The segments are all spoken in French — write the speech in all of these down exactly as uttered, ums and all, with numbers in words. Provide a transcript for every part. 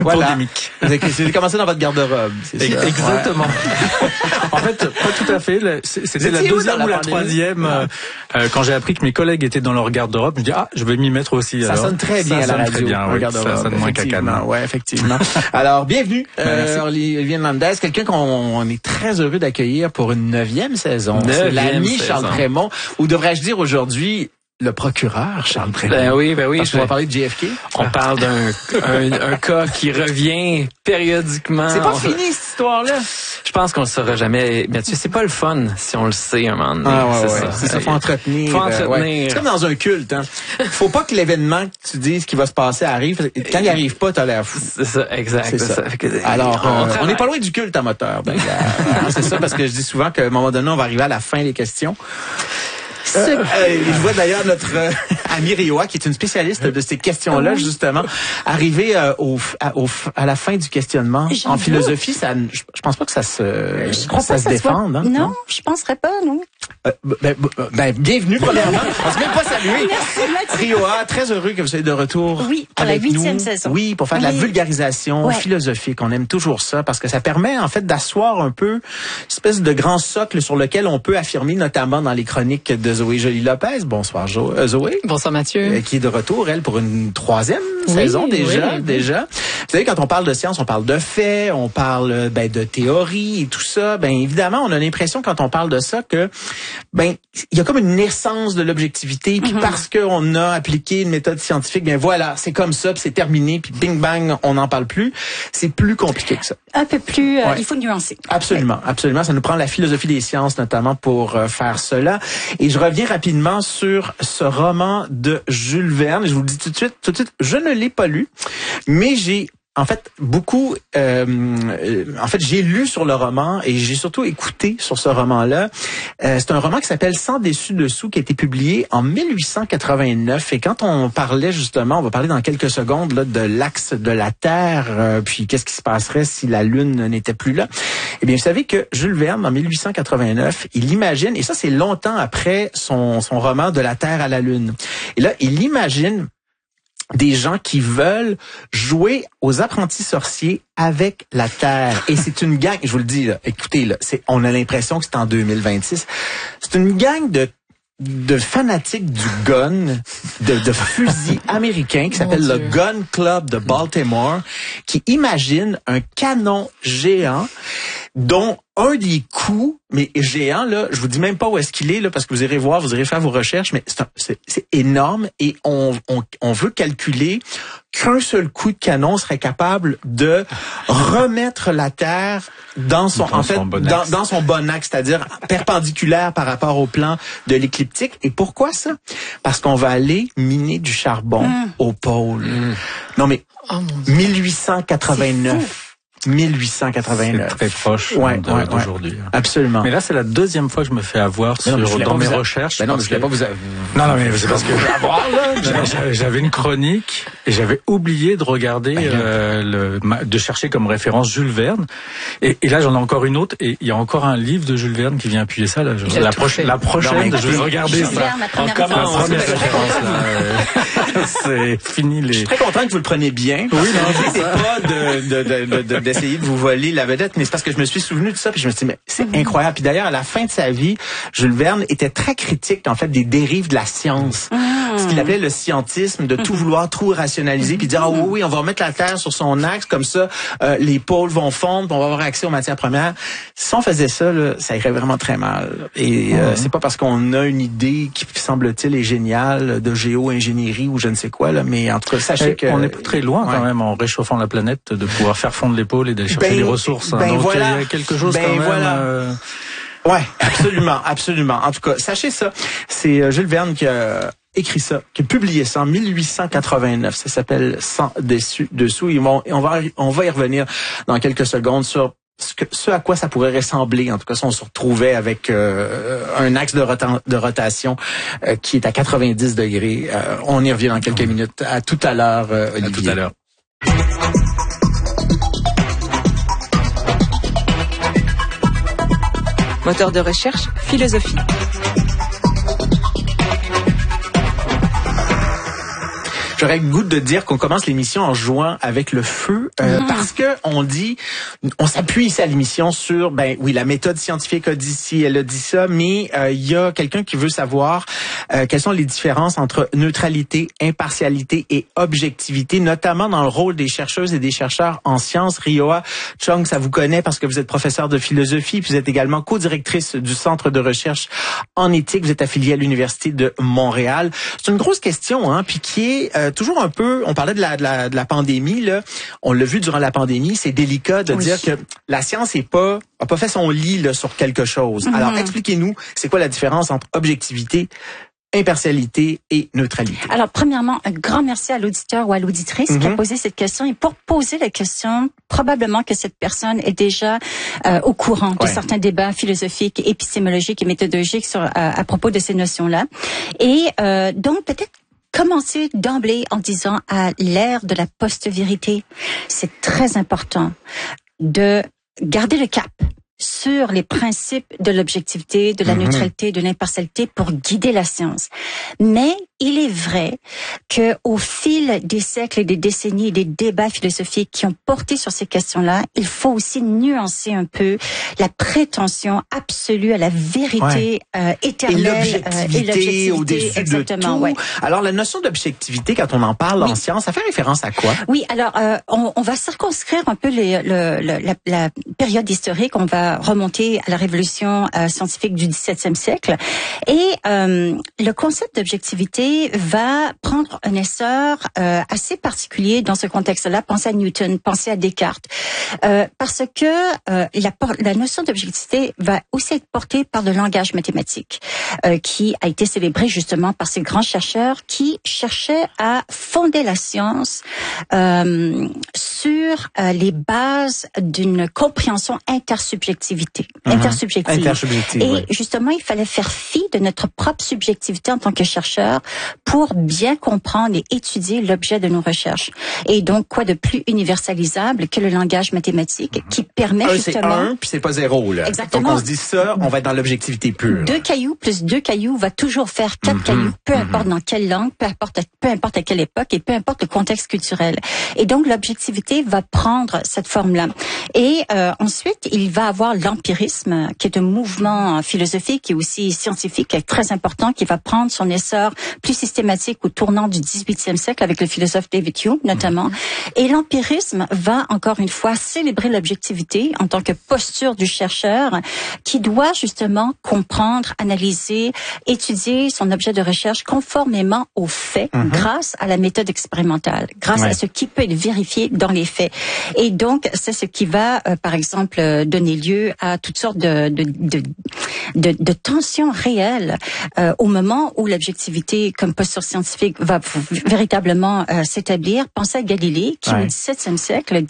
Voilà. Pandémique. J'ai commencé dans votre garde-robe, c'est ça? Exactement. Ouais. En fait, pas tout à fait. C'était la deuxième la ou la troisième. Euh, euh, quand j'ai appris que mes collègues étaient dans leur garde-robe, je me dis ah, je vais m'y mettre aussi. Ça alors. sonne très bien ça à la radio. Très bien, oui. Ça sonne moins cacane. Ouais, effectivement. Alors, bienvenue, euh, Olivier Hernandez, quelqu'un qu'on on est très heureux d'accueillir pour une neuvième saison. C'est l'ami Charles Prémont, ou devrais-je dire aujourd'hui le procureur Charles Prémont. Ben oui, ben oui. Parce qu'on va parler de J F K. On parle d'un un, un cas qui revient périodiquement. C'est pas on fini cette histoire-là. Je pense qu'on le saura jamais. Mathieu, c'est pas le fun si on le sait un moment donné. Ah ouais, c'est ouais. ça. C'est ça, faut entretenir. Faut entretenir. Euh, ouais. C'est comme dans un culte, hein. Faut pas que l'événement que tu dises qui va se passer arrive. Quand il arrive pas, t'as l'air fou. C'est ça, exact. C'est ça. ça. Que, Alors, on, euh, on est pas loin du culte à moteur. Ben, c'est ça, parce que je dis souvent qu'à un moment donné, on va arriver à la fin des questions. Euh, euh, je vois d'ailleurs notre euh, ami Rioa, qui est une spécialiste de ces questions-là, justement, arriver euh, au, à, au, à la fin du questionnement. En philosophie, ça, je, je pense pas que ça se, je crois ça pas se ça défende. Soit... Hein, non, non, je penserais pas, non. Euh, ben, ben, bienvenue, premièrement. On se même pas saluer. Merci, Rioa, très heureux que vous soyez de retour. Oui, pour avec la huitième nous. saison. Oui, pour faire de la oui. vulgarisation ouais. philosophique. On aime toujours ça parce que ça permet, en fait, d'asseoir un peu une espèce de grand socle sur lequel on peut affirmer, notamment dans les chroniques de Zoé Joly-Lopez. Bonsoir, jo euh, Zoé. Bonsoir, Mathieu. Euh, qui est de retour, elle, pour une troisième oui, saison déjà, oui, déjà. Vous savez, quand on parle de science, on parle de faits, on parle, ben, de théorie et tout ça. Ben, évidemment, on a l'impression, quand on parle de ça, que, ben, il y a comme une naissance de l'objectivité, puis mm-hmm. parce qu'on a appliqué une méthode scientifique, bien voilà, c'est comme ça, puis c'est terminé, puis bing bang, on n'en parle plus. C'est plus compliqué que ça. Un peu plus, euh, ouais. il faut nuancer. Absolument, ouais. absolument. Ça nous prend la philosophie des sciences, notamment, pour euh, faire cela. Et je reviens rapidement sur ce roman de Jules Verne. Je vous le dis tout de suite, tout de suite, je ne l'ai pas lu, mais j'ai En fait, beaucoup. Euh, euh, en fait, j'ai lu sur le roman et j'ai surtout écouté sur ce roman-là. Euh, c'est un roman qui s'appelle Sans dessus dessous, qui a été publié en mille huit cent quatre-vingt-neuf. Et quand on parlait justement, on va parler dans quelques secondes là, de l'axe de la Terre, euh, puis qu'est-ce qui se passerait si la Lune n'était plus là. Eh bien, vous savez que Jules Verne, en mille huit cent quatre-vingt-neuf, il imagine, et ça c'est longtemps après son son roman De la Terre à la Lune. Et là, il imagine des gens qui veulent jouer aux apprentis sorciers avec la Terre. Et c'est une gang, je vous le dis, là, écoutez, là, c'est, on a l'impression que c'est en deux mille vingt-six. C'est une gang de de fanatiques du gun, de, de fusils américains qui s'appelle le Gun Club de Baltimore, qui imagine un canon géant dont un des coups, mais géant, là, je vous dis même pas où est-ce qu'il est, là, parce que vous irez voir, vous irez faire vos recherches, mais c'est, un, c'est, c'est énorme et on, on, on veut calculer qu'un seul coup de canon serait capable de remettre la Terre dans son, dans en fait, son bon dans, dans son bon axe, c'est-à-dire perpendiculaire par rapport au plan de l'écliptique. Et pourquoi ça? Parce qu'on va aller miner du charbon mmh. au pôle. Mmh. Non, mais oh, mille huit cent quatre-vingt-neuf. mille huit cent quatre-vingt-neuf. C'est très proche ouais, de, ouais, d'aujourd'hui. Ouais. Absolument. Mais là, c'est la deuxième fois que je me fais avoir sur, non, dans mes vous recherches. Ben non, mais je l'ai pas vous avez... Non, non, mais c'est parce que j'avais, j'avais une chronique et j'avais oublié de regarder, ben, euh, le, de chercher comme référence Jules Verne. Et, et là, j'en ai encore une autre. Et il y a encore un livre de Jules Verne qui vient appuyer ça. Là, je, la, prochaine, la prochaine, je vais regarder Jules ça. Verne, en commence. La première référence, là. C'est fini les... Je suis très content que vous le preniez bien. Oui, non, c'est pas de, de, de, de, d'essayer de vous voler la vedette, mais c'est parce que je me suis souvenu de ça, puis je me suis dit, mais c'est mm-hmm. incroyable. Puis d'ailleurs, à la fin de sa vie, Jules Verne était très critique, en fait, des dérives de la science. Mm-hmm. Ce qu'il appelait le scientisme, de tout vouloir, tout rationaliser, puis dire, ah oui, oui, on va remettre la Terre sur son axe, comme ça, euh, les pôles vont fondre, puis on va avoir accès aux matières premières. Si on faisait ça, là, ça irait vraiment très mal. Et euh, mm-hmm. c'est pas parce qu'on a une idée qui, semble-t-il, est géniale, de géo-ingénierie ou je ne sais quoi, là, mais en tout cas, sachez que... On n'est pas très loin, ouais. quand même, en réchauffant la planète, de pouvoir faire fondre les pôles et d'aller chercher ben, les ressources. Ben hein. Donc, voilà. il y a quelque chose ben quand même... Voilà. Euh... Ouais, absolument, absolument. En tout cas, sachez ça. C'est Jules Verne qui a écrit ça, qui a publié ça en mille huit cent quatre-vingt-neuf. Ça s'appelle Sans dessus dessous. Et on, on va on va y revenir dans quelques secondes sur ce, que, ce à quoi ça pourrait ressembler. En tout cas, si on se retrouvait avec euh, un axe de, rota- de rotation euh, qui est à quatre-vingt-dix degrés. Euh, on y revient dans quelques minutes. À tout à l'heure, euh, Olivier. À tout à l'heure. Moteur de recherche, philosophie. J'aurais le goût de dire qu'on commence l'émission en jouant avec le feu, euh, mmh. parce que on dit, on s'appuie ici à l'émission sur, ben oui, la méthode scientifique a dit ci, elle a dit ça, mais il euh, y a quelqu'un qui veut savoir euh, quelles sont les différences entre neutralité, impartialité et objectivité, notamment dans le rôle des chercheuses et des chercheurs en sciences. Rioa Chung, ça vous connaît parce que vous êtes professeur de philosophie, puis vous êtes également co-directrice du Centre de recherche en éthique. Vous êtes affiliée à l'Université de Montréal. C'est une grosse question, hein, puis qui est euh, toujours un peu, on parlait de la, de la, de la pandémie, là. On l'a vu durant la pandémie, c'est délicat de oui. dire que la science est pas, a pas fait son lit, là, sur quelque chose. Mm-hmm. Alors, expliquez-nous, c'est quoi la différence entre objectivité, impartialité et neutralité? Alors, premièrement, un grand merci à l'auditeur ou à l'auditrice mm-hmm. qui a posé cette question. Et pour poser la question, probablement que cette personne est déjà euh, au courant ouais. de certains débats philosophiques, épistémologiques et méthodologiques sur, à, à propos de ces notions-là. Et euh, donc, peut-être commencer d'emblée en disant à l'ère de la post-vérité, c'est très important de garder le cap sur les principes de l'objectivité, de la mmh. neutralité, de l'impartialité pour guider la science. Mais il est vrai que au fil des siècles et des décennies et des débats philosophiques qui ont porté sur ces questions-là, il faut aussi nuancer un peu la prétention absolue à la vérité ouais. euh, éternelle et l'objectivité, euh, et l'objectivité au-dessus exactement, de tout. Ouais. Alors la notion d'objectivité, quand on en parle oui. en science, ça fait référence à quoi? Oui, alors euh, on, on va circonscrire un peu les, le, le, la, la période historique. On va remonter à la révolution euh, scientifique du dix-septième siècle et euh, le concept d'objectivité va prendre un essor euh, assez particulier dans ce contexte-là. Pensez à Newton, pensez à Descartes, euh, parce que euh, la, la notion d'objectivité va aussi être portée par le langage mathématique, euh, qui a été célébré justement par ces grands chercheurs qui cherchaient à fonder la science euh, sur euh, les bases d'une compréhension intersubjectivité, mmh. intersubjective. Intersubjective. Et oui. justement, il fallait faire fi de notre propre subjectivité en tant que chercheur pour bien comprendre et étudier l'objet de nos recherches. Et donc, quoi de plus universalisable que le langage mathématique mmh. qui permet un, justement... c'est un, puis c'est pas zéro, là. Exactement. Donc, on se dit ça, on va être dans l'objectivité pure. Deux cailloux plus deux cailloux va toujours faire quatre mmh. cailloux, peu mmh. importe dans quelle langue, peu importe, peu importe à quelle époque et peu importe le contexte culturel. Et donc, l'objectivité va prendre cette forme-là. Et euh, ensuite, il va avoir l'empirisme, qui est un mouvement philosophique et aussi scientifique, qui est très important, qui va prendre son essor plus systématique au tournant du dix-huitième siècle avec le philosophe David Hume notamment. Mmh. Et l'empirisme va encore une fois célébrer l'objectivité en tant que posture du chercheur qui doit justement comprendre, analyser, étudier son objet de recherche conformément aux faits mmh. grâce à la méthode expérimentale, grâce ouais. à ce qui peut être vérifié dans les faits. Et donc, c'est ce qui va, euh, par exemple, euh, donner lieu à toutes sortes de, de, de, de, de tensions réelles euh, au moment où l'objectivité comme posture scientifique va véritablement euh, s'établir. Pensez à Galilée, qui ouais. au dix-septième siècle,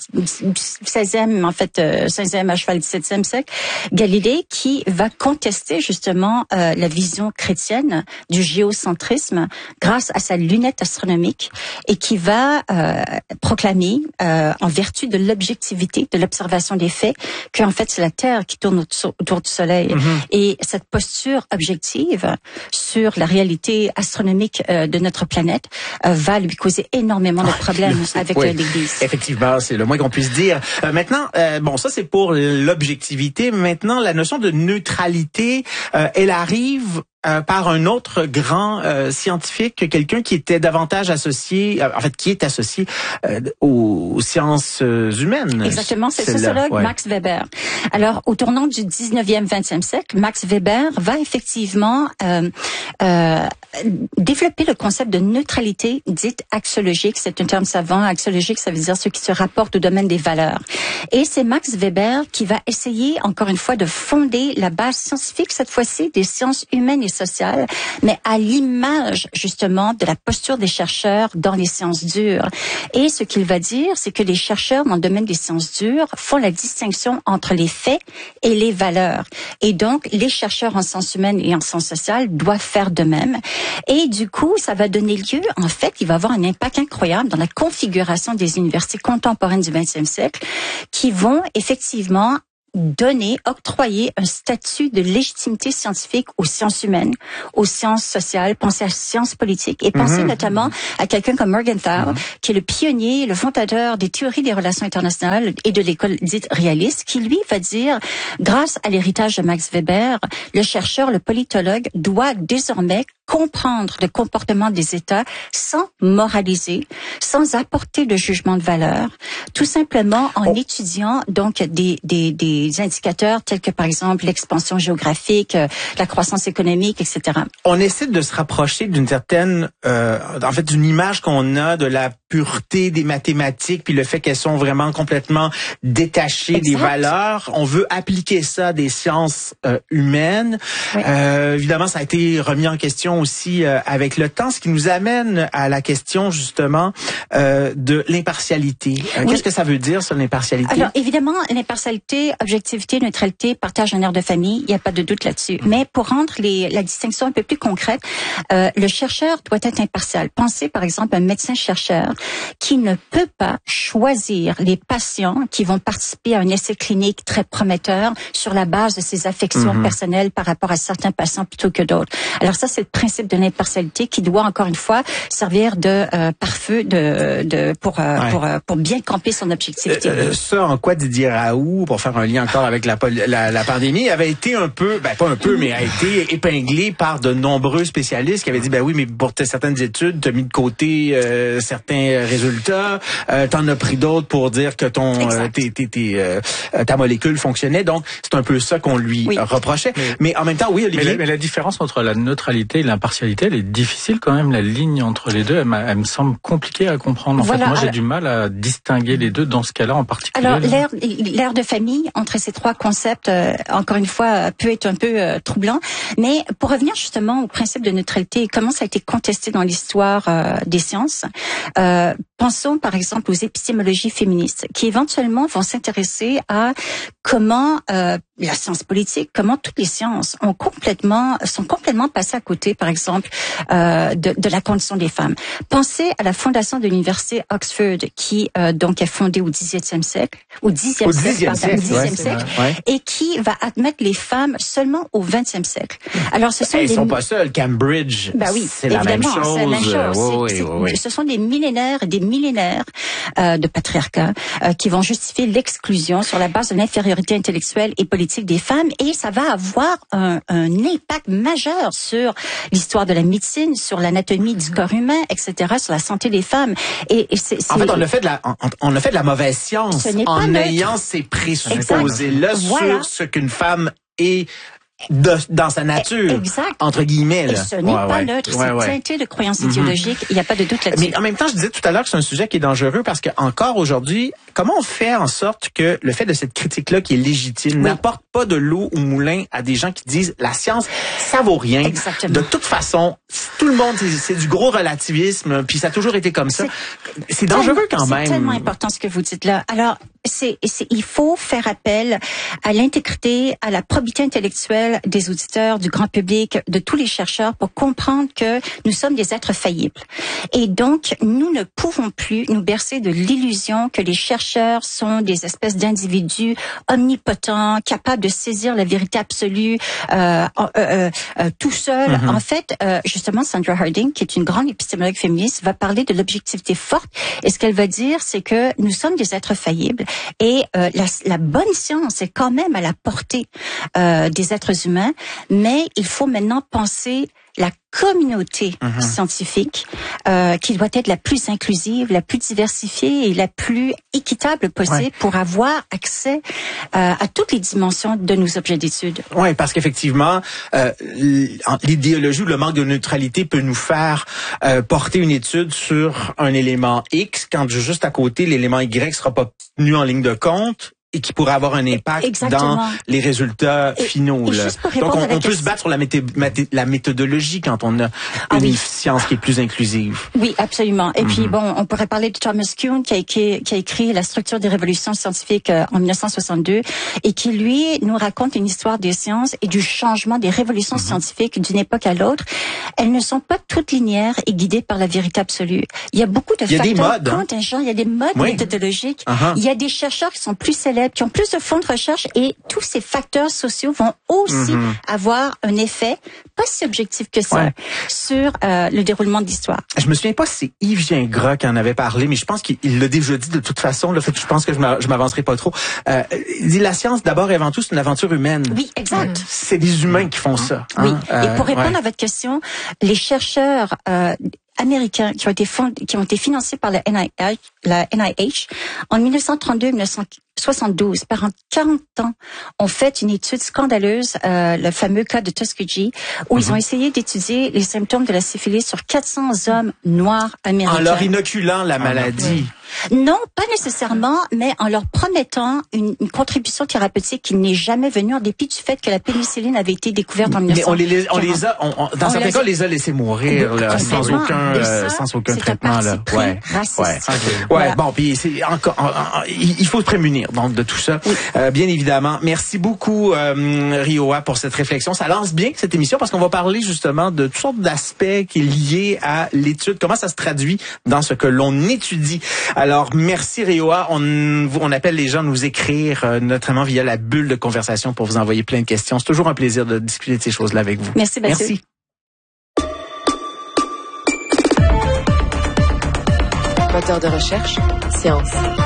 seizième en fait, euh, seizième à cheval dix-septième siècle, Galilée qui va contester justement euh, la vision chrétienne du géocentrisme grâce à sa lunette astronomique et qui va euh, proclamer, euh, en vertu de l'objectivité, de l'observation des faits, que en fait c'est la Terre qui tourne autour du Soleil. Mm-hmm. Et cette posture objective sur la réalité astronomique euh, de notre planète euh, va lui causer énormément de problèmes oh, avec oui. l'Église. Effectivement, c'est le moins qu'on puisse dire. Euh, maintenant, euh, bon, ça c'est pour l'objectivité. Maintenant, la notion de neutralité, euh, elle arrive Euh, par un autre grand euh, scientifique, quelqu'un qui était davantage associé, euh, en fait, qui est associé euh, aux, aux sciences euh, humaines. Exactement, c'est le sociologue ouais. Max Weber. Alors, au tournant du dix-neuvième, vingtième siècle, Max Weber va effectivement euh, euh, développer le concept de neutralité dite axiologique. C'est un terme savant. Axiologique, ça veut dire ce qui se rapporte au domaine des valeurs. Et c'est Max Weber qui va essayer, encore une fois, de fonder la base scientifique, cette fois-ci, des sciences humaines et sociales, mais à l'image justement de la posture des chercheurs dans les sciences dures. Et ce qu'il va dire, c'est que les chercheurs dans le domaine des sciences dures font la distinction entre les faits et les valeurs. Et donc, les chercheurs en sciences humaines et en sciences sociales doivent faire de même. Et du coup, ça va donner lieu, en fait, il va avoir un impact incroyable dans la configuration des universités contemporaines du vingtième siècle qui vont effectivement donner, octroyer un statut de légitimité scientifique aux sciences humaines, aux sciences sociales, penser à sciences politiques et penser mm-hmm. notamment à quelqu'un comme Morgenthau, mm-hmm. qui est le pionnier, le fondateur des théories des relations internationales et de l'école dite réaliste, qui lui va dire, grâce à l'héritage de Max Weber, le chercheur, le politologue doit désormais comprendre le comportement des États sans moraliser, sans apporter de jugement de valeur, tout simplement en oh. étudiant donc des, des, des indicateurs tels que par exemple l'expansion géographique, la croissance économique, et cetera. On essaie de se rapprocher d'une certaine, euh, en fait, d'une image qu'on a de la pureté des mathématiques, puis le fait qu'elles sont vraiment complètement détachées exact. Des valeurs. On veut appliquer ça à des sciences euh, humaines. Oui. Euh, évidemment, ça a été remis en question aussi euh, avec le temps, ce qui nous amène à la question justement euh, de l'impartialité. Euh, oui. Qu'est-ce que ça veut dire, ça, l'impartialité? Alors, évidemment, l'impartialité, objectivité, neutralité, partage un air de famille, il n'y a pas de doute là-dessus. Mm. Mais pour rendre les, la distinction un peu plus concrète, euh, le chercheur doit être impartial. Pensez par exemple à un médecin-chercheur qui ne peut pas choisir les patients qui vont participer à un essai clinique très prometteur sur la base de ses affections mm-hmm. personnelles par rapport à certains patients plutôt que d'autres. Alors ça, c'est le principe de l'impartialité qui doit encore une fois servir de euh, pare-feu de, de pour euh, ouais. pour euh, pour bien camper son objectivité. Euh, ça, en quoi Didier Raoult, pour faire un lien encore avec la, la, la pandémie, avait été un peu, ben pas un peu, mais a été épinglé par de nombreux spécialistes qui avaient dit, ben oui, mais pour certaines études, t'as mis de côté euh, certains résultats, euh, t'en as pris d'autres pour dire que ton euh, tes, tes, tes, euh, ta molécule fonctionnait. Donc, c'est un peu ça qu'on lui oui. reprochait. Mais, mais en même temps, oui, Olivier. Mais la, mais la différence entre la neutralité et l'impartialité, elle est difficile quand même. La ligne entre les deux, elle, elle me semble compliquée à comprendre. En voilà, fait, moi, j'ai alors, du mal à distinguer les deux dans ce cas-là en particulier. Alors, l'ère, l'ère de famille entre ces trois concepts, euh, encore une fois, peut être un peu euh, troublant. Mais pour revenir justement au principe de neutralité, comment ça a été contesté dans l'histoire euh, des sciences, euh, pensons par exemple aux épistémologies féministes qui éventuellement vont s'intéresser à comment euh, la science politique, comment toutes les sciences ont complètement sont complètement passées à côté, par exemple, euh, de, de la condition des femmes. Pensez à la fondation de l'université Oxford qui euh, donc est fondée au dix-septième siècle, au dixième siècle, pardon, au dixième siècle, ouais. et qui va admettre les femmes seulement au vingtième siècle. Alors ce sont Elles des... sont pas seules. Cambridge, bah oui, c'est la même chose. C'est la même chose. Euh, oui, c'est, oui, oui, oui. Ce sont des millénaires et des millénaires euh, de patriarcat euh, qui vont justifier l'exclusion sur la base de l'infériorité intellectuelle et politique des femmes, et ça va avoir un, un impact majeur sur l'histoire de la médecine, sur l'anatomie du corps humain, et cetera, sur la santé des femmes. Et, et c'est, c'est... En fait, on a fait de la, on, on a fait de la mauvaise science en ayant ces présupposés-là voilà. sur ce qu'une femme est de, dans sa nature, exact. entre guillemets. Là. Et ce n'est ouais, pas ouais. neutre, ouais, c'est ouais. teinté de croyances mm-hmm. idéologiques, il n'y a pas de doute là-dessus. Mais en même temps, je disais tout à l'heure que c'est un sujet qui est dangereux parce que encore aujourd'hui, comment on fait en sorte que le fait de cette critique-là qui est légitime oui. n'apporte pas de l'eau au moulin à des gens qui disent la science, ça vaut rien. Exactement. De toute façon, tout le monde, c'est, c'est du gros relativisme, puis ça a toujours été comme ça. C'est, c'est dangereux quand même. C'est tellement important ce que vous dites là. Alors, c'est, c'est, il faut faire appel à l'intégrité, à la probité intellectuelle des auditeurs, du grand public, de tous les chercheurs pour comprendre que nous sommes des êtres faillibles. Et donc, nous ne pouvons plus nous bercer de l'illusion que les chercheurs sont des espèces d'individus omnipotents, capables de saisir la vérité absolue euh, euh, euh, tout seul. Mm-hmm. En fait, euh, justement, Sandra Harding, qui est une grande épistémologue féministe, va parler de l'objectivité forte. Et ce qu'elle va dire, c'est que nous sommes des êtres faillibles. Et euh, la, la bonne science est quand même à la portée euh, des êtres humains, mais il faut maintenant penser la communauté mm-hmm. scientifique euh, qui doit être la plus inclusive, la plus diversifiée et la plus équitable possible ouais. pour avoir accès euh, à toutes les dimensions de nos objets d'étude. Oui, parce qu'effectivement, euh, l'idéologie ou le manque de neutralité peut nous faire euh, porter une étude sur un élément X quand juste à côté, l'élément Y sera pas tenu en ligne de compte et qui pourrait avoir un impact Exactement. dans les résultats et, finaux. Et là. Donc, on, on peut se battre sur la, mété- maté- la méthodologie quand on a ah, une oui. science qui est plus inclusive. Oui, absolument. Et mm-hmm. puis, bon, on pourrait parler de Thomas Kuhn qui a écrit, qui a écrit La structure des révolutions scientifiques euh, en dix-neuf cent soixante-deux et qui, lui, nous raconte une histoire des sciences et du changement des révolutions mm-hmm. scientifiques d'une époque à l'autre. Elles ne sont pas toutes linéaires et guidées par la vérité absolue. Il y a beaucoup de il y a facteurs des modes, contingents, hein. Il y a des modes oui. méthodologiques. Uh-huh. Il y a des chercheurs qui sont plus célèbres célèbres, qui ont plus de fonds de recherche, et tous ces facteurs sociaux vont aussi mm-hmm. avoir un effet pas si objectif que ça ouais. sur euh, le déroulement de l'histoire. Je me souviens pas si c'est Yves Gingras qui en avait parlé, mais je pense qu'il l'a déjà dit de toute façon. Le fait que je pense que je m'avancerai pas trop. Euh, il dit la science d'abord et avant tout c'est une aventure humaine. Oui, exact. Mmh. C'est des humains qui font ça. Oui. Hein? Euh, et pour répondre ouais. à votre question, les chercheurs euh, américains qui ont été fond- qui ont été financés par la N I H, la N I H en dix-neuf cent trente-deux à dix-neuf cent soixante-douze, pendant quarante ans, ont fait une étude scandaleuse, euh, le fameux cas de Tuskegee, où mm-hmm. ils ont essayé d'étudier les symptômes de la syphilis sur quatre cents hommes noirs américains. En leur inoculant la maladie. Oui. Non, pas nécessairement, mais en leur promettant une, une contribution thérapeutique qui n'est jamais venue, en dépit du fait que la pénicilline avait été découverte en dix-neuf cent quarante. Mais on les, on les a, on, on, dans on certains cas, on les a laissés mourir là, sans aucun, euh, ça, sans aucun traitement là. Ouais, ouais, ouais. Okay. Ouais. Bon, puis c'est encore, en, en, il faut se prémunir donc de tout ça. Oui. Euh, bien évidemment. Merci beaucoup, euh, Rioa, pour cette réflexion. Ça lance bien cette émission parce qu'on va parler justement de toutes sortes d'aspects qui est liés à l'étude, comment ça se traduit dans ce que l'on étudie. Alors, merci Rioa. On, on appelle les gens à nous écrire, euh, notamment via la bulle de conversation pour vous envoyer plein de questions. C'est toujours un plaisir de discuter de ces choses-là avec vous. Merci, Mathieu. Merci. Moteur de recherche, science.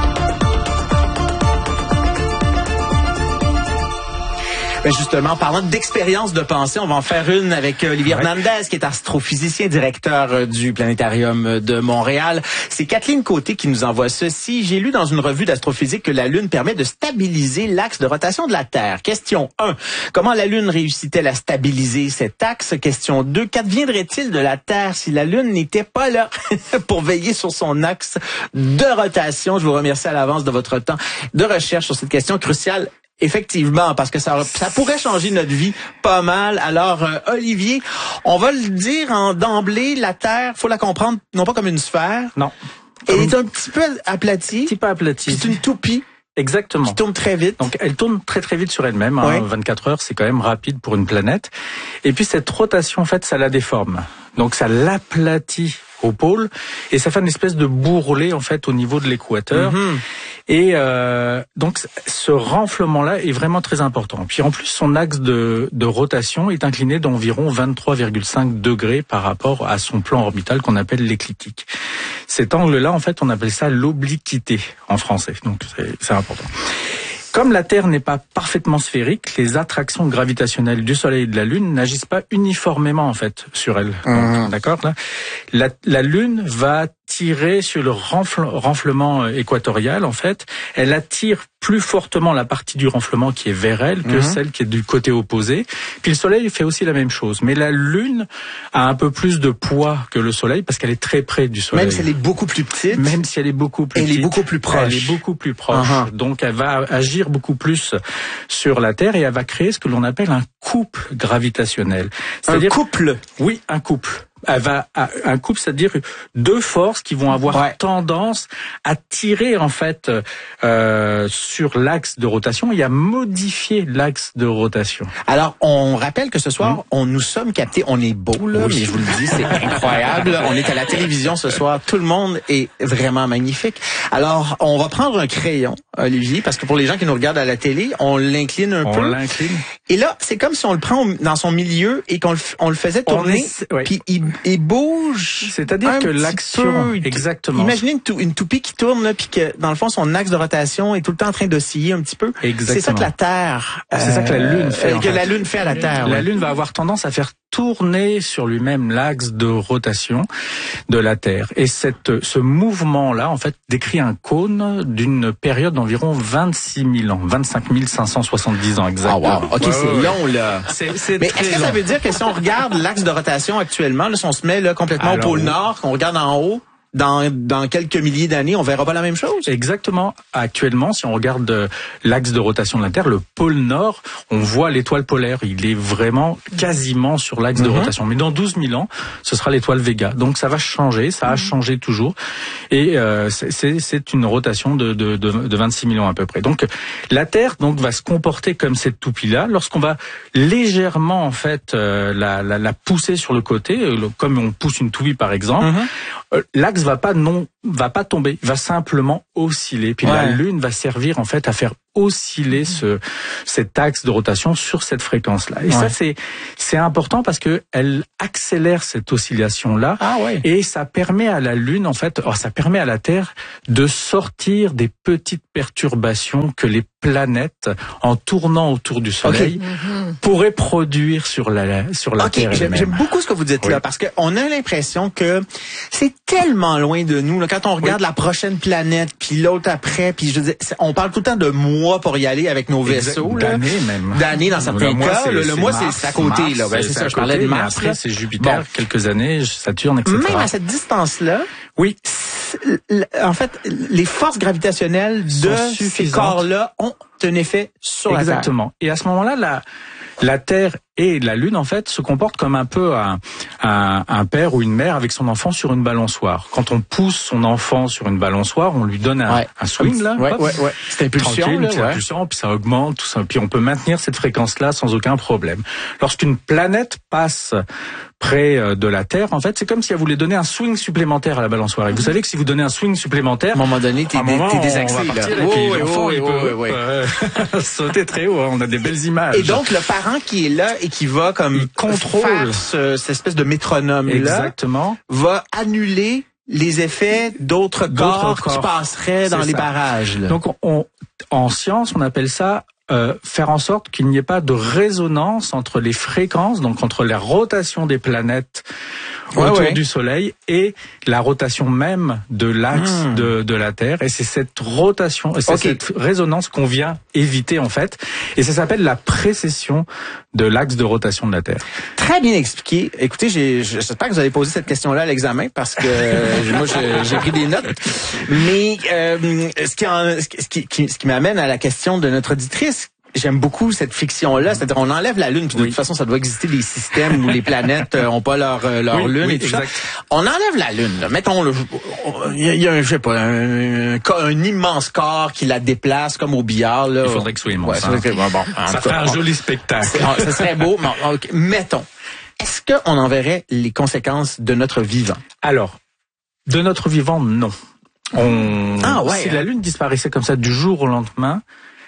Ben justement, parlant d'expérience de pensée, on va en faire une avec Olivier ouais. Hernandez, qui est astrophysicien, directeur du Planétarium de Montréal. C'est Kathleen Côté qui nous envoie ceci. J'ai lu dans une revue d'astrophysique que la Lune permet de stabiliser l'axe de rotation de la Terre. Question un. Comment la Lune réussit-elle à stabiliser cet axe? Question deux. Qu'adviendrait-il de la Terre si la Lune n'était pas là pour veiller sur son axe de rotation? Je vous remercie à l'avance de votre temps de recherche sur cette question cruciale. Effectivement, parce que ça, ça pourrait changer notre vie pas mal. Alors, euh, Olivier, on va le dire en d'emblée, la Terre, faut la comprendre non pas comme une sphère. Non. Elle est un petit peu aplatie. Un petit peu aplatie. C'est une toupie. Exactement. Qui tourne très vite. Donc, elle tourne très très vite sur elle-même. Hein. Oui. vingt-quatre heures, c'est quand même rapide pour une planète. Et puis, cette rotation, en fait, ça la déforme. Donc, ça l'aplatit au pôle et ça fait une espèce de bourrelet, en fait, au niveau de l'équateur. Mm-hmm. Et euh, donc, ce renflement-là est vraiment très important. Puis, en plus, son axe de, de rotation est incliné d'environ vingt-trois virgule cinq degrés par rapport à son plan orbital qu'on appelle l'écliptique. Cet angle-là, en fait, on appelle ça l'obliquité en français. Donc, c'est, c'est important. Comme la Terre n'est pas parfaitement sphérique, les attractions gravitationnelles du Soleil et de la Lune n'agissent pas uniformément en fait sur elle. Mmh. D'accord là, la, la Lune va tirer sur le renfle, renflement équatorial en fait. Elle attire plus fortement la partie du renflement qui est vers elle que mmh. celle qui est du côté opposé. Puis le Soleil fait aussi la même chose. Mais la Lune a un peu plus de poids que le Soleil parce qu'elle est très près du Soleil. Même si elle est beaucoup plus petite. Même si elle est beaucoup plus elle petite. Elle est beaucoup plus proche. Elle est beaucoup plus proche. Uh-huh. Donc elle va agir beaucoup plus sur la Terre et elle va créer ce que l'on appelle un couple gravitationnel. C'est-à-dire, un couple? Oui, un couple. Elle va un couple, c'est-à-dire deux forces qui vont avoir ouais. tendance à tirer en fait euh, sur l'axe de rotation et à modifier l'axe de rotation. Alors, on rappelle que ce soir, mmh. on nous sommes captés. On est beau là, oui. mais je vous le dis, c'est incroyable. On est à la télévision ce soir. Tout le monde est vraiment magnifique. Alors, on va prendre un crayon, Olivier, parce que pour les gens qui nous regardent à la télé, on l'incline un on peu. On l'incline. Et là, c'est comme si on le prend dans son milieu et qu'on le, on le faisait tourner, est, ouais. puis il il bouge. C'est-à-dire que l'action, peu. Exactement. Imaginez une, tou, une toupie qui tourne là, puis que dans le fond son axe de rotation est tout le temps en train d'osciller un petit peu. Exactement. C'est ça que la Terre, c'est euh, ça que la Lune fait. Euh, que fait. la Lune fait à la Terre. La ouais. Lune va avoir tendance à faire tourner sur lui-même l'axe de rotation de la Terre. Et cette, ce mouvement-là, en fait, décrit un cône d'une période d'environ vingt-six mille ans, vingt-cinq mille cinq cent soixante-dix ans exactement. Oh wow. Ok, ouais, c'est ouais. long là. C'est, c'est Mais est-ce que long. ça veut dire que si on regarde l'axe de rotation actuellement, là, si on se met là complètement Alors, au pôle Nord, qu'on regarde en haut, dans, dans quelques milliers d'années, on verra pas la même chose? Exactement. Actuellement, si on regarde l'axe de rotation de la Terre, le pôle Nord, on voit l'étoile polaire. Il est vraiment quasiment sur l'axe mm-hmm. de rotation. Mais dans douze mille ans, ce sera l'étoile Vega. Donc ça va changer, ça a changé toujours. Et euh, c'est, c'est une rotation de, de, de, de vingt-six mille ans à peu près. Donc la Terre donc va se comporter comme cette toupie-là. Lorsqu'on va légèrement en fait euh, la, la, la pousser sur le côté, euh, comme on pousse une toupie par exemple, mm-hmm. euh, l'axe va pas non va pas tomber, va simplement osciller. Puis ouais. la Lune va servir en fait à faire osciller ce cet axe de rotation sur cette fréquence-là. Et ouais. ça c'est c'est important parce que elle accélère cette oscillation-là ah ouais. et ça permet à la Lune en fait, oh, ça permet à la Terre de sortir des petites perturbations que les planètes en tournant autour du Soleil okay. mm-hmm. pourraient produire sur la sur la okay. Terre. J'aime, j'aime beaucoup ce que vous dites oui. là parce que on a l'impression que c'est tellement loin de nous là, quand on regarde oui. la prochaine planète puis l'autre après puis je veux dire, on parle tout le temps de mois pour y aller avec nos vaisseaux exact. là, d'années même d'années dans certains le cas c'est, le, le c'est mois Mars, c'est à côté Mars, là ben, c'est, c'est ça je parlais de Mars après là. C'est Jupiter bon. quelques années Saturne et cetera même à cette distance là oui en fait les forces gravitationnelles de ces corps là ont un effet sur la Terre. Exactement. Et à ce moment-là, la, la Terre et la Lune, en fait, se comportent comme un peu un, un, un père ou une mère avec son enfant sur une balançoire. Quand on pousse son enfant sur une balançoire, on lui donne un, ouais. un swing, là. Ouais, hop, ouais, ouais. C'est impulsion, là, puis ouais. impulsion, puis ça augmente, tout ça. Puis on peut maintenir cette fréquence-là sans aucun problème. Lorsqu'une planète passe près de la Terre, en fait, c'est comme si elle voulait donner un swing supplémentaire à la balançoire. Et vous savez que si vous donnez un swing supplémentaire, à un moment donné, t'es, moment, t'es désaxé, là. Et puis oh, l'enfant, oh, il peut oh, oh, sauter très haut. Hein. On a des belles images. Et donc, le parent qui est là et qui va comme il contrôle ce, cette espèce de métronome-là, exactement, va annuler les effets d'autres, d'autres corps, corps qui passeraient dans c'est les ça. barrages. Là. Donc, on, en science, on appelle ça Euh, faire en sorte qu'il n'y ait pas de résonance entre les fréquences, donc entre la rotation des planètes ouais, autour ouais. du Soleil et la rotation même de l'axe mmh. de, de la Terre. Et c'est cette rotation, c'est okay. cette résonance qu'on vient éviter en fait. Et ça s'appelle la précession de l'axe de rotation de la Terre. Très bien expliqué. Écoutez, j'ai, j'espère que vous avez posé cette question-là à l'examen parce que moi j'ai, j'ai pris des notes. Mais euh, ce, qui en, ce, qui, qui, ce qui m'amène à la question de notre auditrice. J'aime beaucoup cette fiction-là, c'est-à-dire on enlève la Lune, puis de oui. toute façon, ça doit exister des systèmes où les planètes ont pas leur leur oui, Lune oui, et tout exact. ça. On enlève la Lune, là. Mettons, le, il y a, un, je sais pas, un, un, un immense corps qui la déplace comme au billard. Là. Il faudrait que ce soit immense. Ouais, hein. bon, bon, ça ferait un joli spectacle. Ça serait beau, mais okay. mettons. Est-ce qu'on en verrait les conséquences de notre vivant? Alors, de notre vivant, non. On, ah ouais. Si hein. la Lune disparaissait comme ça du jour au lendemain,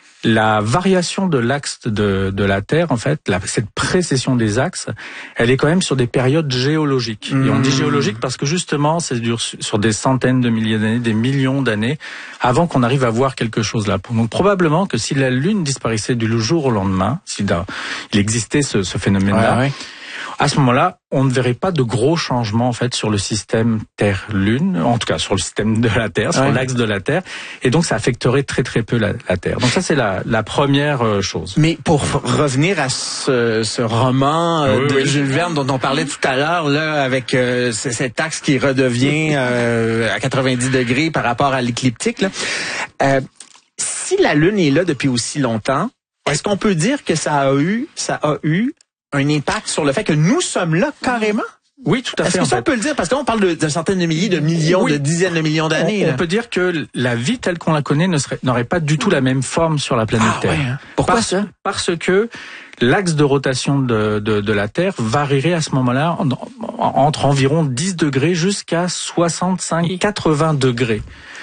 la variation de l'axe de, de la Terre, en fait, la, cette précession des axes, elle est quand même sur des périodes géologiques. Mmh. Et on dit géologique parce que justement, c'est dur sur des centaines de milliers d'années, des millions d'années, avant qu'on arrive à voir quelque chose là. Donc probablement que si la Lune disparaissait du jour au lendemain, si il existait ce, ce phénomène-là, ouais, ouais. à ce moment-là, on ne verrait pas de gros changements en fait sur le système Terre-Lune, en tout cas sur le système de la Terre, sur ouais. l'axe de la Terre, et donc ça affecterait très très peu la, la Terre. Donc ça c'est la, la première chose. Mais pour revenir à ce, ce roman euh, oui, de oui. Jules Verne dont on parlait tout à l'heure, là, avec euh, cet axe qui redevient euh, à quatre-vingt-dix degrés par rapport à l'écliptique, là, euh, si la Lune est là depuis aussi longtemps, est-ce qu'on peut dire que ça a eu, ça a eu un impact sur le fait que nous sommes là carrément? Oui, tout à fait. Est-ce que ça, on peut le dire? Parce qu'on parle de, de centaines de milliers, de millions, oui. de dizaines de millions d'années. On, on peut dire que la vie telle qu'on la connaît ne serait, n'aurait pas du tout la même forme sur la planète ah, Terre. Ouais, hein. Pourquoi parce, ça? Parce que l'axe de rotation de, de, de la Terre varierait à ce moment-là en, en, entre environ dix degrés jusqu'à soixante-cinq à quatre-vingts degrés.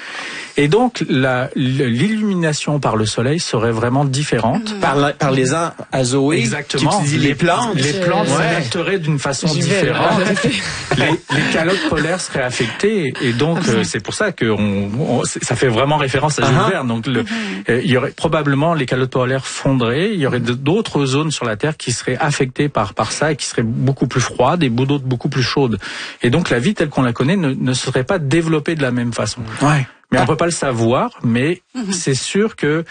Et donc, la, l'illumination par le soleil serait vraiment différente. Par, la, par les azoés. Exactement. Tu dis les plantes. Les plantes ouais. s'adapteraient d'une façon J'y différente. les, les calottes polaires seraient affectées. Et donc, euh, c'est pour ça que on, on, ça fait vraiment référence à Jules uh-huh. Verne. Donc, le, euh, il y aurait probablement les calottes polaires fonderaient. Il y aurait d'autres zones sur la Terre qui seraient affectées par, par ça et qui seraient beaucoup plus froides et d'autres beaucoup plus chaudes. Et donc, la vie telle qu'on la connaît ne, ne serait pas développée de la même façon. Ouais. Mais on peut pas le savoir, mais mmh. c'est sûr que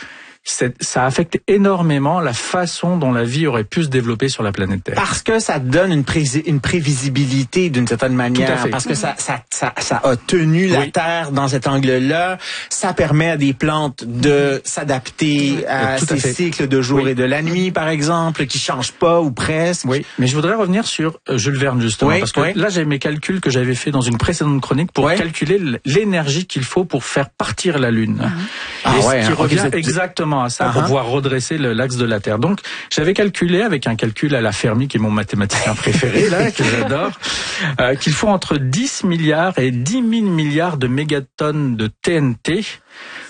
ça affecte énormément la façon dont la vie aurait pu se développer sur la planète Terre. Parce que ça donne une, pré- une prévisibilité d'une certaine manière. Tout à fait. Parce que ça, ça, ça, ça a tenu la oui. Terre dans cet angle-là. Ça permet à des plantes de s'adapter à Tout ces à cycles de jour oui. et de la nuit, par exemple, qui changent pas ou presque. Oui, mais je voudrais revenir sur Jules Verne justement, oui, parce que oui. là j'ai mes calculs que j'avais fait dans une précédente chronique pour oui. calculer l'énergie qu'il faut pour faire partir la Lune. Mmh. Ah et ouais, ce qui hein, revient okay, exactement à ça uh-huh. pour pouvoir redresser le, l'axe de la Terre. Donc, j'avais calculé avec un calcul à la Fermi, qui est mon mathématicien préféré, là, que j'adore, euh, qu'il faut entre dix milliards et dix mille milliards de mégatonnes de T N T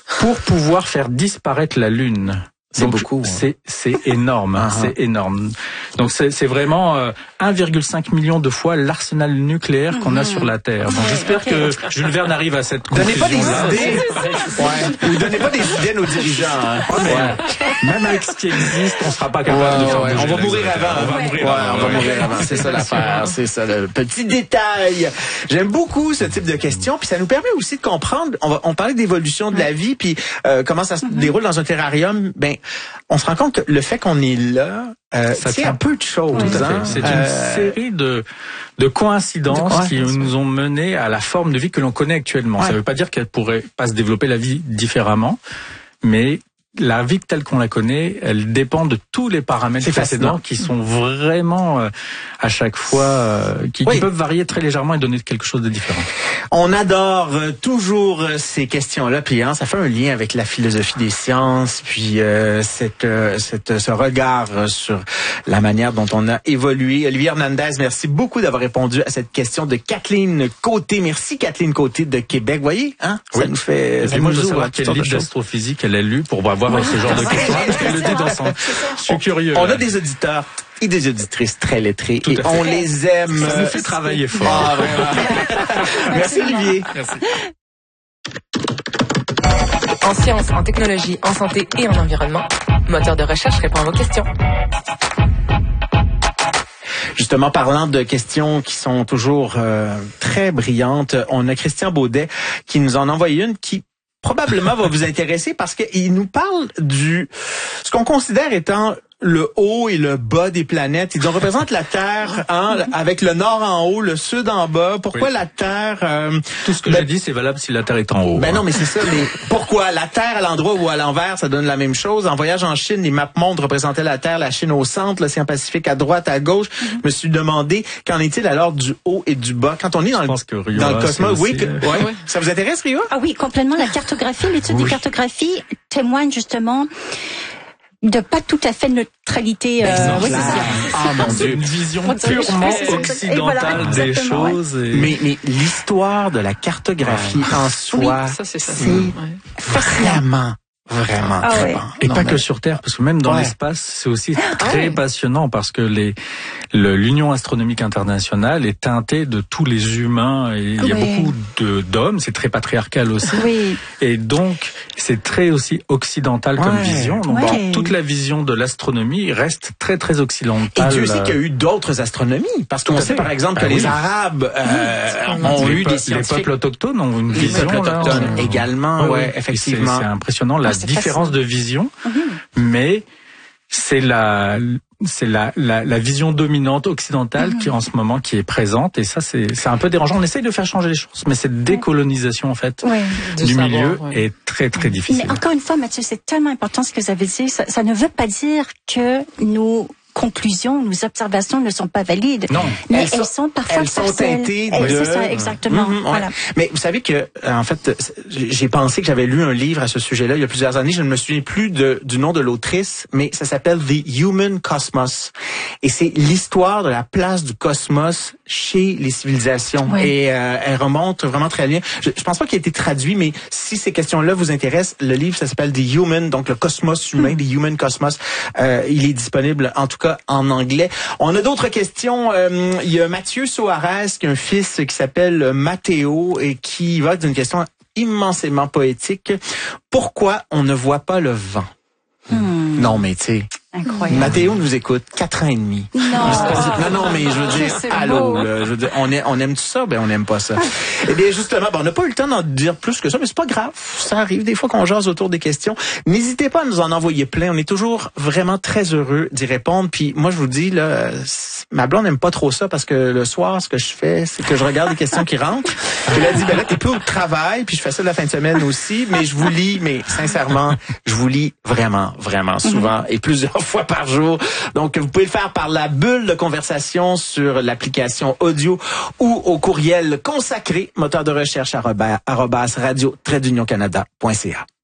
pour pouvoir faire disparaître la Lune. C'est Donc, beaucoup. Hein. C'est c'est énorme, uh-huh. c'est énorme. Donc c'est c'est vraiment euh, un virgule cinq million de fois l'arsenal nucléaire qu'on mm-hmm. a sur la Terre. Donc j'espère okay. que Jules Verne arrive à cette conclusion. Donnez pas des idées. Ouais. Ou donnez pas des idées à nos dirigeants. Hein. Ouais. Ouais. Même avec ce qui existe, on sera pas capable ouais, de faire. Ouais. On va mourir avant. On va mourir ouais, avant. On va mourir avant. C'est ça l'affaire. C'est ça le petit détail. J'aime beaucoup ce type de questions, puis ça nous permet aussi de comprendre. On va on parlait d'évolution de la vie, puis euh, comment ça se mm-hmm. déroule dans un terrarium. Ben on se rend compte que le fait qu'on est là, euh, c'est un peu de choses. Hein? C'est euh... une série de de coïncidences qui nous ont mené à la forme de vie que l'on connaît actuellement. Ouais. Ça ne veut pas dire qu'elle pourrait pas se développer la vie différemment, mais la vie telle qu'on la connaît, elle dépend de tous les paramètres précédents qui sont vraiment euh, à chaque fois euh, qui, oui. qui peuvent varier très légèrement et donner quelque chose de différent. On adore euh, toujours ces questions-là, puis hein, ça fait un lien avec la philosophie des sciences, puis euh, cette, euh, cette ce regard euh, sur la manière dont on a évolué. Olivier Hernandez, merci beaucoup d'avoir répondu à cette question de Kathleen Côté. Merci Kathleen Côté de Québec. Vous voyez, hein, ça oui. nous fait. Et puis moi, je veux savoir quel livre d'astrophysique elle a lu pour avoir ouais. ce genre de questions, parce qu'elle le dit dans son... Je suis curieux. On a des auditeurs et des auditrices très lettrés et on les aime. Ça nous fait travailler fort. Ah, vraiment. Merci Olivier. Merci. En sciences, en technologie, en santé et en environnement, Moteur de recherche répond à vos questions. Justement, parlant de questions qui sont toujours euh, très brillantes, on a Christian Baudet qui nous en a envoyé une qui probablement va vous intéresser parce qu'il nous parle du ce qu'on considère étant le haut et le bas des planètes. Ils représentent la Terre hein, avec le nord en haut, le sud en bas. Pourquoi oui. la Terre... Euh, Tout ce que ben, j'ai dit, c'est valable si la Terre est en haut. Ben hein. non, mais c'est ça. Mais pourquoi la Terre à l'endroit ou à l'envers, ça donne la même chose? En voyage en Chine, les maps mondes représentaient la Terre, la Chine au centre, l'océan Pacifique à droite, à gauche. Mm-hmm. Je me suis demandé, qu'en est-il alors du haut et du bas? Quand on est dans, le, que Rio, dans le cosmos, oui. Que, euh... ouais. Ouais. Ça vous intéresse, Rio? Ah oui, complètement. La cartographie, l'étude oui. des cartographies témoigne justement de pas tout à fait neutralité. Euh, oui, ah mon Dieu, une vision purement occidentale voilà, des choses. Et... Mais, mais l'histoire de la cartographie ouais. en soi, oui, ça, c'est, ça, c'est ouais. vraiment... Vraiment. Ah très ouais. bon. Et non, pas mais... que sur Terre, parce que même dans ouais. l'espace, c'est aussi très ouais. passionnant parce que les le, l'Union astronomique internationale est teintée de tous les humains et il oui. y a beaucoup de d'hommes, c'est très patriarcal aussi. Oui. Et donc c'est très aussi occidental ouais. comme vision. Donc ouais. bon, toute la vision de l'astronomie reste très très occidentale. Et Dieu sait qu'il y a eu d'autres astronomies parce qu'on sait par exemple que ah, oui. les Arabes euh, oui. ont les eu pe- des scientifiques. Les peuples autochtones ont une les vision peuples autochtones là, également, ouais, ouais effectivement. C'est, c'est impressionnant la ah, c'est différence facile. de vision, mmh. mais c'est la c'est la, la la vision dominante occidentale mmh. qui en ce moment qui est présente et ça c'est c'est un peu dérangeant. On essaye de faire changer les choses, mais cette décolonisation en fait ouais. du savoir, milieu ouais. est très très difficile. Mais encore une fois, Mathieu, c'est tellement important ce que vous avez dit. Ça, ça ne veut pas dire que nos conclusions, nos observations ne sont pas valides. Non, mais elles, elles sont, sont parfois elles sont teintées de... C'est ça, exactement. Mmh, ouais. Voilà. Mais vous savez que, en fait, j'ai pensé que j'avais lu un livre à ce sujet-là il y a plusieurs années. Je ne me souviens plus de, du nom de l'autrice, mais ça s'appelle The Human Cosmos. Et c'est l'histoire de la place du cosmos chez les civilisations. Oui. Et euh, elle remonte vraiment très bien. Je, je pense pas qu'il ait été traduit, mais si ces questions-là vous intéressent, le livre, ça s'appelle The Human, donc le cosmos humain, mmh. The Human Cosmos. Euh, il est disponible, en tout cas, en anglais. On a d'autres questions. Euh, il y a Mathieu Soares qui a un fils qui s'appelle Matteo et qui va d'une question immensément poétique. Pourquoi on ne voit pas le vent? Hmm. Non, mais tu sais... Incroyable. Mathéo nous écoute quatre ans et demi. Non. Non, non, mais je veux dire, allô, là, je veux dire, on aime, on aime tout ça, ben on n'aime pas ça. Eh bien, justement, ben, on n'a pas eu le temps d'en dire plus que ça, mais c'est pas grave. Ça arrive des fois qu'on jase autour des questions. N'hésitez pas à nous en envoyer plein. On est toujours vraiment très heureux d'y répondre. Puis moi, je vous dis, là, ma blonde n'aime pas trop ça parce que le soir, ce que je fais, c'est que je regarde les questions qui rentrent. Puis elle a dit, ben là, t'es peu au travail, puis je fais ça la fin de semaine aussi, mais je vous lis, mais sincèrement, je vous lis vraiment, vraiment souvent mm-hmm. et plusieurs fois par jour. Donc, vous pouvez le faire par la bulle de conversation sur l'application audio ou au courriel consacré moteur de recherche arobase radio trait d'union canada point c a.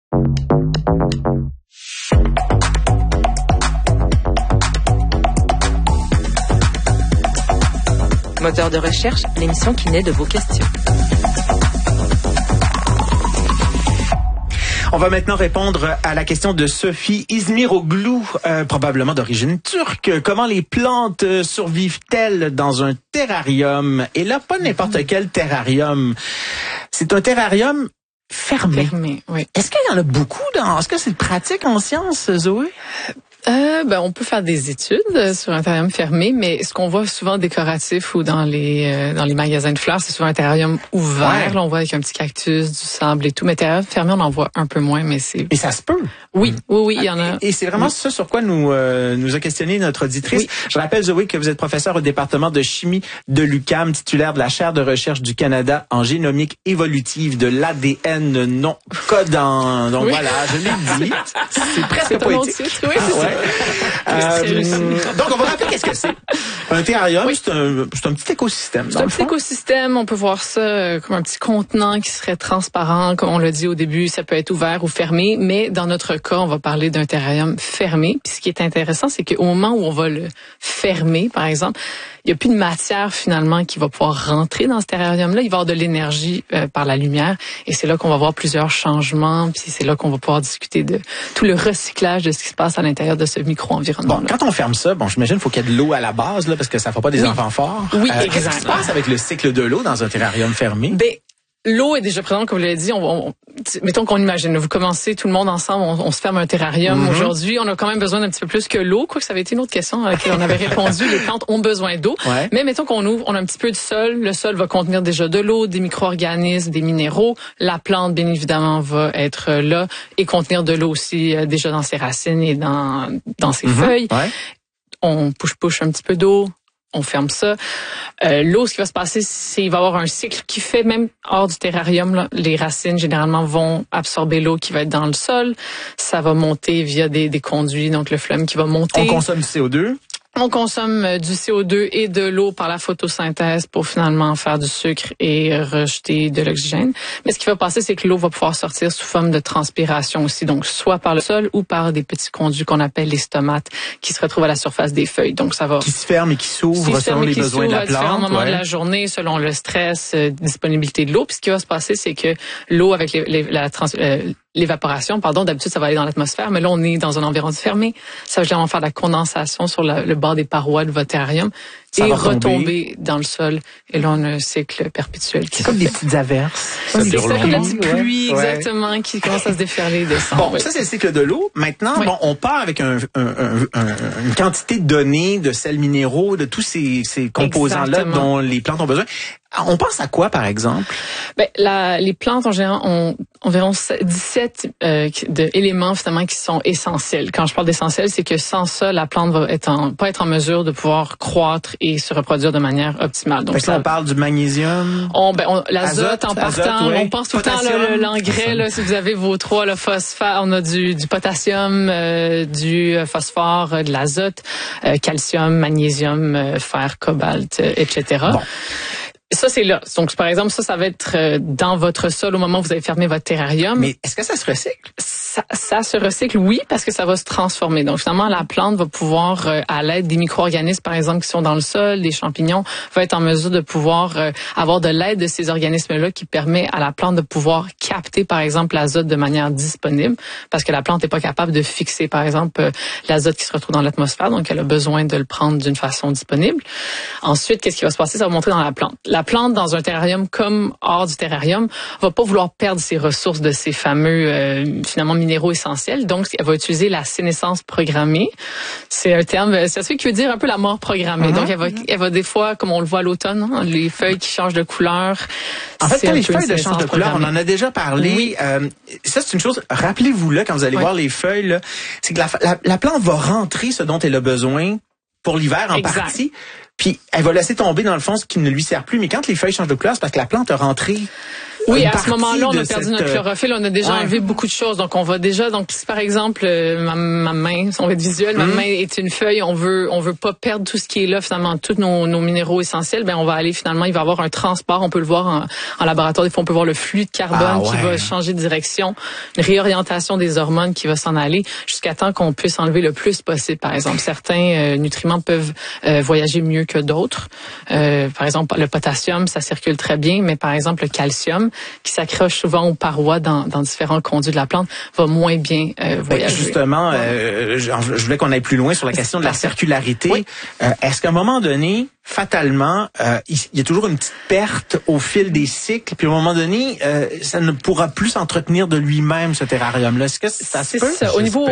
Moteur de recherche, l'émission qui naît de vos questions. On va maintenant répondre à la question de Sophie Izmiroglu, euh, probablement d'origine turque. Comment les plantes survivent-elles dans un terrarium? Et là, pas n'importe quel terrarium. C'est un terrarium fermé. Fermé, oui. Est-ce qu'il y en a beaucoup dans... Est-ce que c'est pratique en sciences, Zoé? Euh, ben, on peut faire des études sur un terrarium fermé, mais ce qu'on voit souvent décoratif ou dans les euh, dans les magasins de fleurs, c'est souvent un terrarium ouvert. Ouais. Là, on voit avec un petit cactus, du sable et tout. Mais terrarium fermé, on en voit un peu moins, mais c'est... Et ça se peut? Oui, oui, oui, il y en a. Et, et c'est vraiment oui. ça sur quoi nous euh, nous a questionné notre auditrice. Oui. Je rappelle, Zoé, que vous êtes professeur au département de chimie de l'U Q A M, titulaire de la chaire de recherche du Canada en génomique évolutive de l'A D N non codant. Donc oui. voilà, je l'ai dit. C'est presque c'est poétique. Titre, oui, c'est ouais. Euh, donc, on va rappeler qu'est-ce que c'est. Un terrarium, oui. c'est, un, c'est un petit écosystème. C'est un petit écosystème. On peut voir ça comme un petit contenant qui serait transparent. Comme on l'a dit au début, ça peut être ouvert ou fermé. Mais dans notre cas, on va parler d'un terrarium fermé. Puis ce qui est intéressant, c'est qu'au moment où on va le fermer, par exemple, il n'y a plus de matière finalement qui va pouvoir rentrer dans ce terrarium-là. Il va y avoir de l'énergie euh, par la lumière. Et c'est là qu'on va voir plusieurs changements. Puis c'est là qu'on va pouvoir discuter de tout le recyclage de ce qui se passe à l'intérieur de ce micro-environnement. Bon, quand on ferme ça, bon, j'imagine qu'il faut qu'il y ait de l'eau à la base, là, parce que ça ne fera pas des oui. enfants forts. Oui, euh, exactement. Qu'est-ce qui se passe avec le cycle de l'eau dans un terrarium fermé? Ben, l'eau est déjà présente, comme vous l'avez dit. On, on, mettons qu'on imagine, vous commencez tout le monde ensemble, on, on se ferme un terrarium. Mm-hmm. Aujourd'hui, on a quand même besoin d'un petit peu plus que l'eau. Quoique ça avait été une autre question à laquelle on avait répondu. Les plantes ont besoin d'eau. Ouais. Mais mettons qu'on ouvre, on a un petit peu de sol. Le sol va contenir déjà de l'eau, des micro-organismes, des minéraux. La plante, bien évidemment, va être là et contenir de l'eau aussi euh, déjà dans ses racines et dans, dans ses mm-hmm. feuilles. Ouais. On push-push un petit peu d'eau. On ferme ça. Euh, l'eau, ce qui va se passer, c'est qu'il va y avoir un cycle qui fait même hors du terrarium. Là, les racines, généralement, vont absorber l'eau qui va être dans le sol. Ça va monter via des, des conduits, donc le phloème qui va monter. On consomme du C O deux. On consomme du C O deux et de l'eau par la photosynthèse pour finalement faire du sucre et rejeter de l'oxygène. Mais ce qui va passer, c'est que l'eau va pouvoir sortir sous forme de transpiration aussi, donc soit par le sol ou par des petits conduits qu'on appelle les stomates qui se retrouvent à la surface des feuilles. Donc ça va... Qui se ferment et qui s'ouvrent selon les besoins de la plante. À différents moments ouais. de la journée, selon le stress, euh, disponibilité de l'eau. Puis ce qui va se passer, c'est que l'eau avec les, les, la trans... Euh, l'évaporation, pardon, d'habitude, ça va aller dans l'atmosphère, mais là, on est dans un environnement fermé. Ça veut dire qu'on va faire de la condensation sur la, le bord des parois de votre terrarium et retomber dans le sol. Et là, on a un cycle perpétuel. C'est comme des petites averses. C'est comme la petite pluie, ouais. exactement, ouais. qui commence à se déferler et descendre. Bon, oui. ça, c'est le cycle de l'eau. Maintenant, oui. bon, on part avec un, un, un, un, une quantité de données, de sels minéraux, de tous ces, ces composants-là Exactement. dont les plantes ont besoin. On pense à quoi, par exemple? Ben, la, les plantes, en général, ont environ dix-sept euh, de éléments, finalement, qui sont essentiels. Quand je parle d'essentiels, c'est que sans ça, la plante va être en, pas être en mesure de pouvoir croître et se reproduire de manière optimale. Donc, ça, on parle du magnésium? On, ben, on, l'azote, en partant, azote, ouais. on pense tout potassium. le temps, là, l'engrais, là, si vous avez vos trois, le phosphate, on a du, du potassium, euh, du phosphore, euh, de l'azote, euh, calcium, magnésium, euh, fer, cobalt, euh, et cetera. Bon. Ça, c'est là. Donc, par exemple, ça, ça va être dans votre sol au moment où vous avez fermé votre terrarium. Mais est-ce que ça se recycle? Ça, ça se recycle, oui, parce que ça va se transformer. Donc, finalement, la plante va pouvoir, à l'aide des micro-organismes, par exemple, qui sont dans le sol, des champignons, va être en mesure de pouvoir avoir de l'aide de ces organismes-là qui permet à la plante de pouvoir capter, par exemple, l'azote de manière disponible, parce que la plante n'est pas capable de fixer, par exemple, l'azote qui se retrouve dans l'atmosphère. Donc, elle a besoin de le prendre d'une façon disponible. Ensuite, qu'est-ce qui va se passer? Ça va montrer dans la plante. La plante, dans un terrarium comme hors du terrarium, va pas vouloir perdre ses ressources de ces fameux, euh, finalement, minéraux essentiels. Donc, elle va utiliser la sénescence programmée. C'est un terme, c'est celui qui veut dire un peu la mort programmée. Mm-hmm. Donc, elle va, elle va des fois, comme on le voit à l'automne, hein, les feuilles qui changent de couleur. En fait, quand les feuilles de changent de couleur, on en a déjà parlé. Oui. Euh, ça, c'est une chose, rappelez-vous-le quand vous allez oui. voir les feuilles, là, c'est que la, la, la plante va rentrer ce dont elle a besoin pour l'hiver en exact. partie. Puis elle va laisser tomber dans le fond ce qui ne lui sert plus. Mais quand les feuilles changent de couleur, c'est parce que la plante a rentré. Oui, à ce moment-là, on a perdu cette... notre chlorophylle, on a déjà ouais. enlevé beaucoup de choses. Donc, on va déjà, donc, si par exemple, euh, ma, ma main, on va être visuel, mm. ma main est une feuille, on veut, on veut pas perdre tout ce qui est là, finalement, tous nos, nos minéraux essentiels, ben, on va aller, finalement, il va y avoir un transport, on peut le voir en, en laboratoire, des fois, on peut voir le flux de carbone ah, ouais. qui va changer de direction, une réorientation des hormones qui va s'en aller, jusqu'à temps qu'on puisse enlever le plus possible. Par exemple, certains euh, nutriments peuvent euh, voyager mieux que d'autres. Euh, par exemple, le potassium, ça circule très bien, mais par exemple, le calcium, qui s'accroche souvent aux parois dans, dans différents conduits de la plante va moins bien euh, voyager. Ben justement, euh, je, je voulais qu'on aille plus loin sur la question de la circularité. Oui. Euh, est-ce qu'à un moment donné, fatalement, euh, il y a toujours une petite perte au fil des cycles, puis à un moment donné, euh, ça ne pourra plus s'entretenir de lui-même, ce terrarium-là? Est-ce que ça se peut? Ça. Au niveau